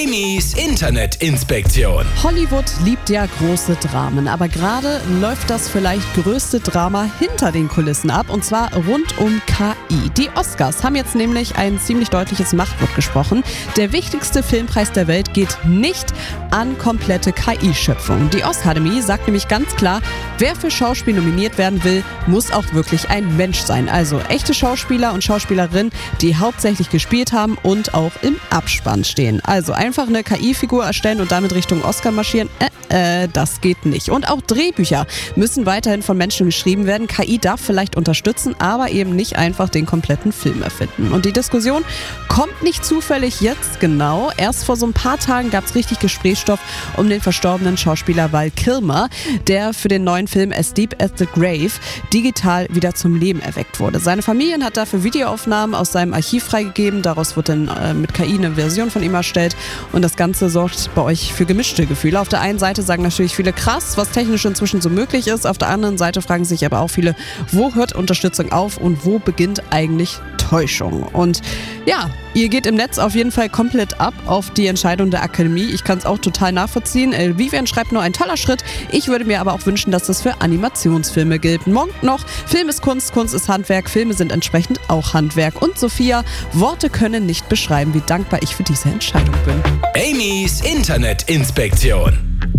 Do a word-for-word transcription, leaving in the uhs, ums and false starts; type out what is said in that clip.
Amy's Internetinspektion. Hollywood liebt ja große Dramen, aber gerade läuft das vielleicht größte Drama hinter den Kulissen ab, und zwar rund um K I. Die Oscars haben jetzt nämlich ein ziemlich deutliches Machtwort gesprochen. Der wichtigste Filmpreis der Welt geht nicht an komplette K I-Schöpfung. Die Oscar-Akademie sagt nämlich ganz klar, wer für Schauspiel nominiert werden will, muss auch wirklich ein Mensch sein. Also echte Schauspieler und Schauspielerinnen, die hauptsächlich gespielt haben und auch im Abspann stehen. Also einfach eine K I-Figur erstellen und damit Richtung Oscar marschieren, äh, äh, das geht nicht. Und auch Drehbücher müssen weiterhin von Menschen geschrieben werden. K I darf vielleicht unterstützen, aber eben nicht einfach den kompletten Film erfinden. Und die Diskussion kommt nicht zufällig jetzt genau. Erst vor so ein paar Tagen gab es richtig Gesprächsstoff um den verstorbenen Schauspieler Val Kilmer, der für den neuen Film As Deep as the Grave digital wieder zum Leben erweckt wurde. Seine Familie hat dafür Videoaufnahmen aus seinem Archiv freigegeben. Daraus wurde dann äh, mit K I eine Version von ihm erstellt. Und das Ganze sorgt bei euch für gemischte Gefühle. Auf der einen Seite sagen natürlich viele, krass, was technisch inzwischen so möglich ist. Auf der anderen Seite fragen sich aber auch viele, wo hört Unterstützung auf und wo beginnt eigentlich Täuschung? Und ja, ihr geht im Netz auf jeden Fall komplett ab auf die Entscheidung der Akademie. Ich kann es auch total nachvollziehen. El Vivian schreibt nur ein toller Schritt. Ich würde mir aber auch wünschen, dass das für Animationsfilme gilt. Morgen noch, Film ist Kunst, Kunst ist Handwerk, Filme sind entsprechend auch Handwerk. Und Sophia, Worte können nicht beschreiben, wie dankbar ich für diese Entscheidung bin. Amy's Internetinspektion.